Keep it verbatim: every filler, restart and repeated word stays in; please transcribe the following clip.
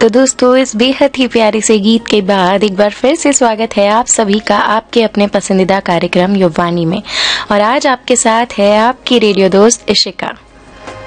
तो दोस्तों, इस बेहद ही प्यारे से गीत के बाद एक बार फिर से स्वागत है आप सभी का आपके अपने पसंदीदा कार्यक्रम युवानी में। और आज आपके साथ है आपकी रेडियो दोस्त इशिका।